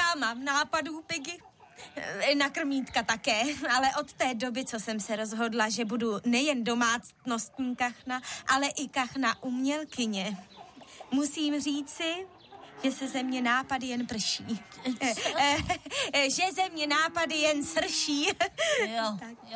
Já mám nápadů, Piggy. Na krmítka také, ale od té doby, co jsem se rozhodla, že budu nejen domácnostní kachna, ale i kachna umělkyně. Musím říci, že se ze mě nápady jen prší. Že ze mě nápady jen srší. Jo.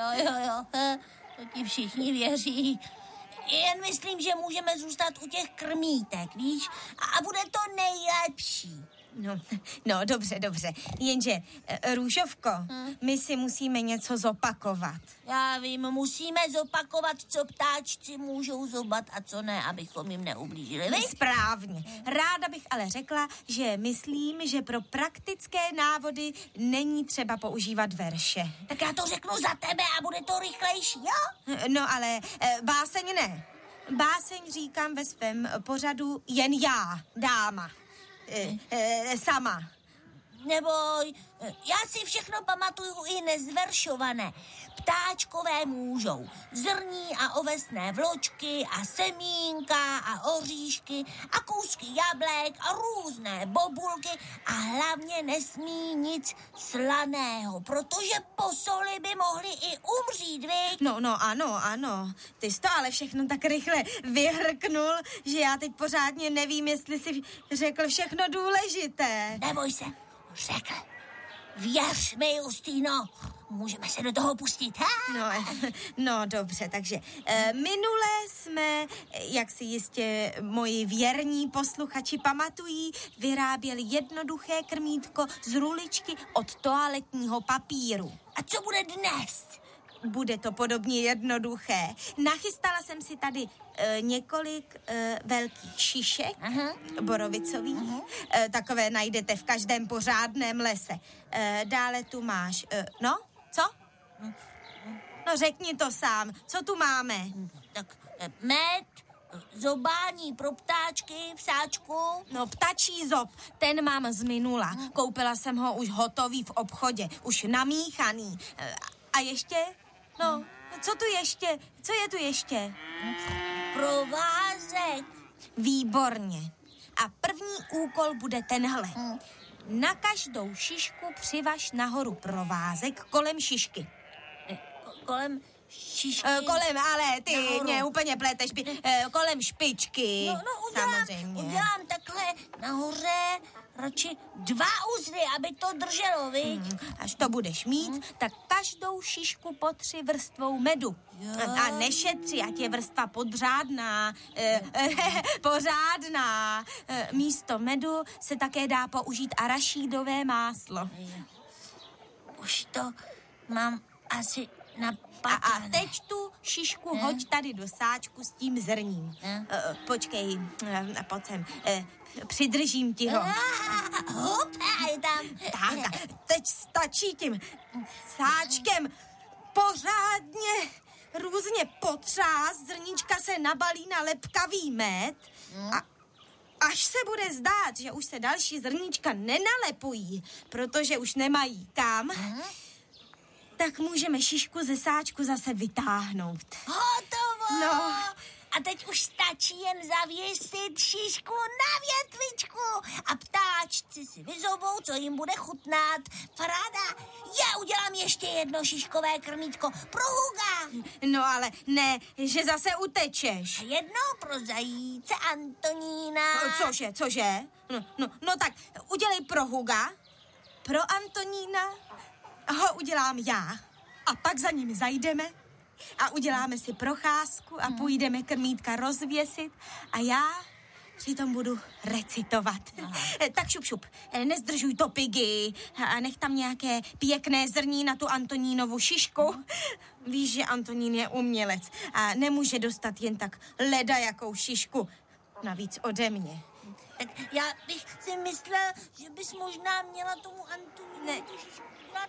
To ti všichni věří. Jen myslím, že můžeme zůstat u těch krmítek, víš? A bude to nejlepší. No, dobře. Jenže, Růžovko, my si musíme něco zopakovat. Já vím, musíme zopakovat, co ptáčci můžou zobat a co ne, abychom jim neublížili, viď? Správně. Ráda bych ale řekla, že myslím, že pro praktické návody není třeba používat verše. Tak já to řeknu za tebe a bude to rychlejší, jo? No, ale báseň ne. Báseň říkám ve svém pořadu jen já, dáma. Sama. Neboj, já si všechno pamatuju i nezveršované. Ptáčkové můžou zrní a ovesné vločky a semínka a oříšky a kousky jablek a různé bobulky a hlavně nesmí nic slaného, protože po soli by mohli i umřít, viď? No, ano. Ty jsi to ale všechno tak rychle vyhrknul, že já teď pořádně nevím, jestli jsi řekl všechno důležité. Neboj se, řekl. Věř mi, Justýno, můžeme se do toho pustit, ha? No, dobře, takže minule jsme, jak si jistě moji věrní posluchači pamatují, vyráběli jednoduché krmítko z ruličky od toaletního papíru. A co bude dnes? Bude to podobně jednoduché. Nachystala jsem si tady několik velkých šišek, borovicových. Takové najdete v každém pořádném lese. Dále tu máš, co? No řekni to sám, co tu máme? Tak med, zobání pro ptáčky v sáčku. No, ptačí zob, ten mám z minula. Koupila jsem ho už hotový v obchodě, už namíchaný. A ještě? No, co tu ještě? Co je tu ještě? Provázek. Výborně. A první úkol bude tenhle. Na každou šišku přivaž nahoru provázek kolem šišky. Kolem šišky? Kolem, ale ty nahoru. mě úplně pleteš. Kolem špičky. Udělám takhle nahoře radši 2 uzly, aby to drželo, viď? Až to budeš mít, tak každou šišku potři vrstvou medu. A nešetři, ať je vrstva podřádná. Pořádná. Místo medu se také dá použít arašídové máslo. Už to mám asi napadené. A teď tu šišku hoď tady do sáčku s tím zrním. Počkej, pojď sem. Přidržím ti ho. Tak, teď stačí tím sáčkem pořádně různě potřást, zrníčka se nabalí na lepkavý med a až se bude zdát, že už se další zrníčka nenalepují, protože už nemají kam, tak můžeme šišku ze sáčku zase vytáhnout. Hotovo! No. A teď už stačí jen zavěsit šišku na větvičku a ptáčci si vyzobou, co jim bude chutnat. Paráda, já udělám ještě jedno šiškové krmítko pro Huga. No ale ne, že zase utečeš. A jedno pro zajíce Antonína. Cože? No tak udělej pro Huga, pro Antonína ho udělám já a pak za ním zajdeme a uděláme si procházku a půjdeme krmítka rozvěsit a já přitom budu recitovat. Tak šup, nezdržuj to, Piggy, a nech tam nějaké pěkné zrní na tu Antonínovu šišku. Víš, že Antonín je umělec a nemůže dostat jen tak ledajakou šišku, navíc ode mě. Tak já bych si myslela, že bys možná měla tomu Antonínu tu šišku dělat.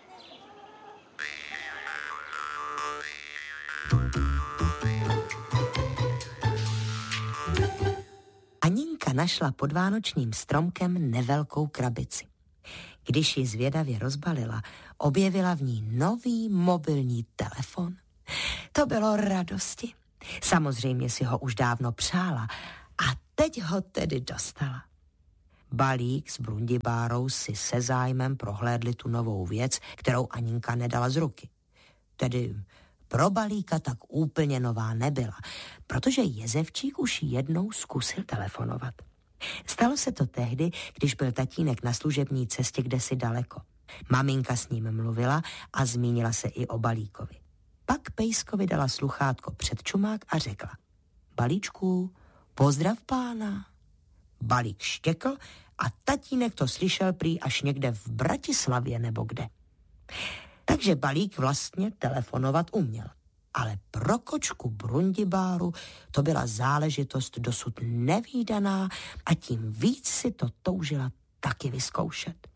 Aninka našla pod vánočním stromkem nevelkou krabici. Když ji zvědavě rozbalila, objevila v ní nový mobilní telefon. To bylo radosti. Samozřejmě si ho už dávno přála a teď ho tedy dostala. Balík s Brundibárou si se zájmem prohlédli tu novou věc, kterou Aninka nedala z ruky. Tedy pro Balíka tak úplně nová nebyla, protože Jezevčík už jednou zkusil telefonovat. Stalo se to tehdy, když byl tatínek na služební cestě kdesi daleko. Maminka s ním mluvila a zmínila se i o Balíkovi. Pak Pejskovi dala sluchátko před čumák a řekla: Balíčku, pozdrav pána. Balík štěkl a tatínek to slyšel prý až někde v Bratislavě nebo kde. Takže Balík vlastně telefonovat uměl. Ale pro kočku Brundibáru to byla záležitost dosud nevídaná a tím víc si to toužila taky vyzkoušet.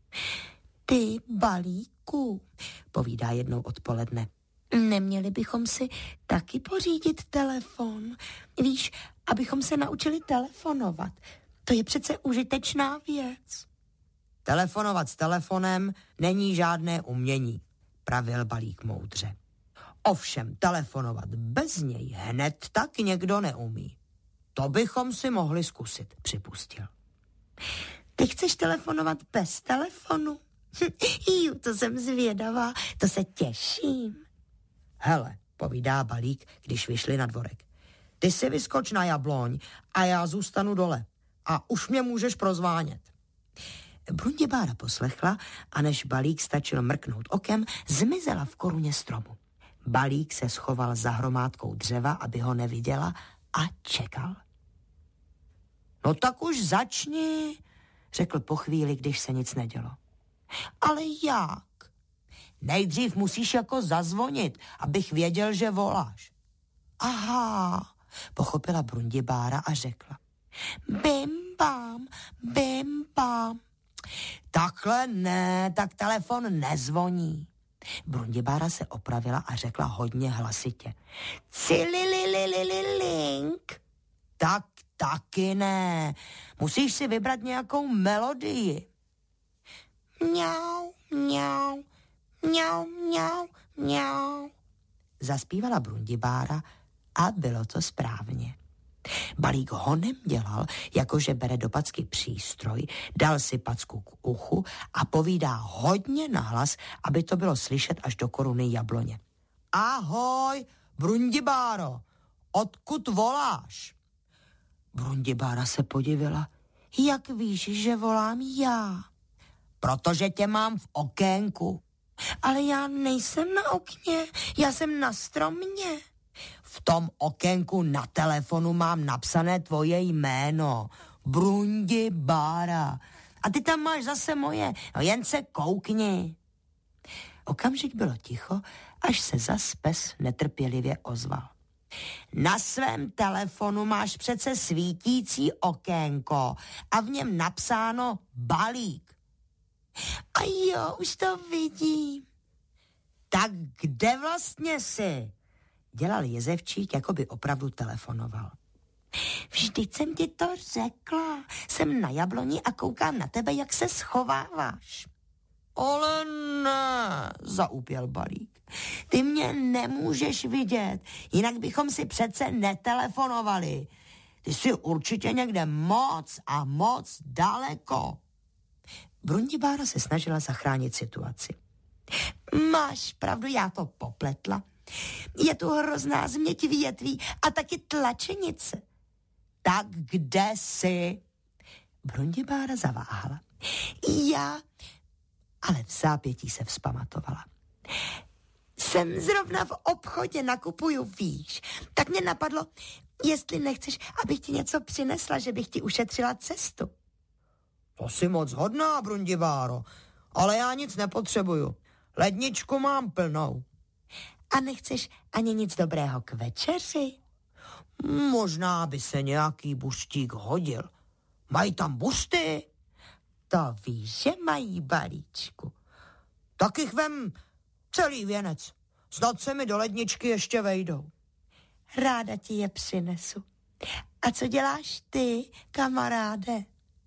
Ty, Balíku, povídá jednou odpoledne, neměli bychom si taky pořídit telefon? Víš, abychom se naučili telefonovat. To je přece užitečná věc. Telefonovat s telefonem není žádné umění, pravil Balík moudře. Ovšem telefonovat bez něj hned tak někdo neumí. To bychom si mohli zkusit, připustil. Ty chceš telefonovat bez telefonu? To jsem zvědavá, to se těším. Hele, povídá Balík, když vyšli na dvorek. Ty si vyskoč na jabloň a já zůstanu dole. A už mě můžeš prozvánět. Brundibára poslechla a než Balík stačil mrknout okem, zmizela v koruně stromu. Balík se schoval za hromádkou dřeva, aby ho neviděla, a čekal. No tak už začni, řekl po chvíli, když se nic nedělo. Ale jak? Nejdřív musíš jako zazvonit, abych věděl, že voláš. Aha, pochopila Brundibára a řekla. Bim bam, bim bam. Takhle ne, tak telefon nezvoní. Brundibára se opravila a řekla hodně hlasitě. Cilililililink. Tak taky ne. Musíš si vybrat nějakou melodii. Mňau, mňau, mňau, mňau, mňau. Zaspívala Brundibára a bylo to správně. Balík honem dělal, jakože bere do packy přístroj, dal si packu k uchu a povídá hodně nahlas, aby to bylo slyšet až do koruny jabloně. Ahoj, Brundibáro, odkud voláš? Brundibára se podivila. Jak víš, že volám já? Protože tě mám v okénku. Ale já nejsem na okně, já jsem na stromě. V tom okénku na telefonu mám napsané tvoje jméno. Brundibára. A ty tam máš zase moje. No jen se koukni. Okamžik bylo ticho, až se zas pes netrpělivě ozval. Na svém telefonu máš přece svítící okénko a v něm napsáno Balík. A jo, už to vidím. Tak kde vlastně jsi? Dělal Jezevčík, jako by opravdu telefonoval. Vždyť jsem ti to řekla. Jsem na jabloni a koukám na tebe, jak se schováváš. Ale ne, zaúpěl Balík. Ty mě nemůžeš vidět, jinak bychom si přece netelefonovali. Ty jsi určitě někde moc a moc daleko. Brundibára se snažila zachránit situaci. Máš pravdu, já to popletla. Je tu hrozná změť větví a taky tlačenice. Tak kde jsi? Brundibára zaváhala. Já, ale v zápětí se vzpamatovala. Jsem zrovna v obchodě, nakupuju, víš. Tak mě napadlo, jestli nechceš, abych ti něco přinesla, že bych ti ušetřila cestu. To jsi moc hodná, Brundibáro, ale já nic nepotřebuju. Ledničku mám plnou. A nechceš ani nic dobrého k večeři? Možná by se nějaký buštík hodil. Mají tam bušty? To víš, že mají, Balíčku. Tak jich vem celý věnec. Snad se mi do ledničky ještě vejdou. Ráda ti je přinesu. A co děláš ty, kamaráde?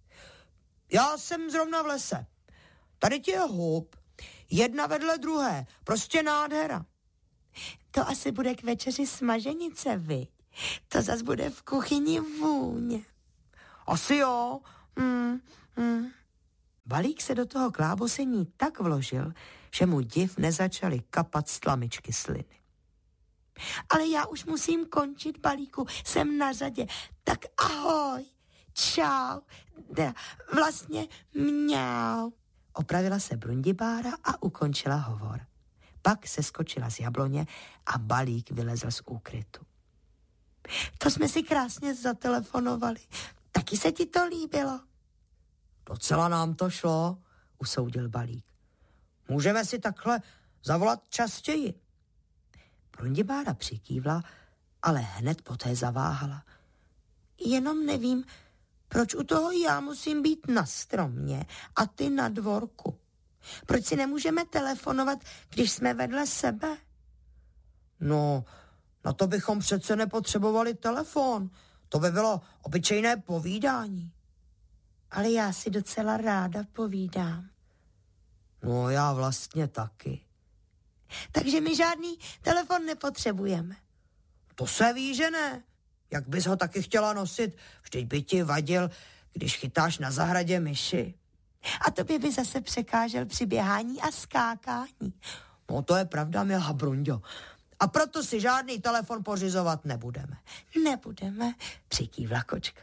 Já jsem zrovna v lese. Tady ti je hub. Jedna vedle druhé. Prostě nádhera. To asi bude k večeři smaženice, viď? To zas bude v kuchyni vůně. Asi jo. Balík se do toho klábosení tak vložil, že mu div nezačaly kapat z tlamičky sliny. Ale já už musím končit, Balíku, jsem na řadě. Tak ahoj, čau, vlastně mňau. Opravila se Brundibára a ukončila hovor. Pak se skočila z jabloně a Balík vylezl z úkrytu. To jsme si krásně zatelefonovali. Taky se ti to líbilo? Docela nám to šlo, usoudil Balík. Můžeme si takhle zavolat častěji. Brundibára přikývla, ale hned poté zaváhala. Jenom nevím, proč u toho já musím být na stromě a ty na dvorku. Proč si nemůžeme telefonovat, když jsme vedle sebe? No, na to bychom přece nepotřebovali telefon. To by bylo obyčejné povídání. Ale já si docela ráda povídám. No, já vlastně taky. Takže my žádný telefon nepotřebujeme. To se ví, že ne. Jak bys ho taky chtěla nosit? Vždyť by ti vadil, když chytáš na zahradě myši. A tobě by zase překážel při běhání a skákání. No to je pravda, milá Brunďo. A proto si žádný telefon pořizovat nebudeme. Nebudeme, přikývla kočka.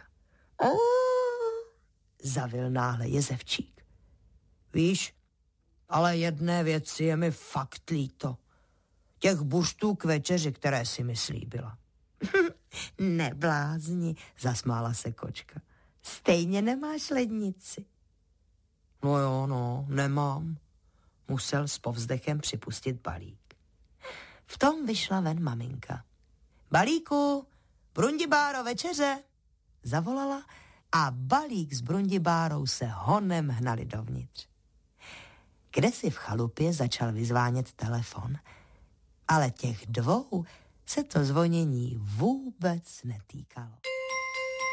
Zavil náhle jezevčík. Víš, ale jedné věci je mi fakt líto. Těch buštů k večeři, které si mi slíbila. Neblázni, zasmála se kočka. Stejně nemáš lednici. No jo, no, nemám. Musel s povzdechem připustit Balík. V tom vyšla ven maminka. Balíku, Brundibáro, večeře, zavolala a Balík s Brundibárou se honem hnali dovnitř. Kdesi v chalupě začal vyzvánět telefon, ale těch dvou se to zvonění vůbec netýkalo.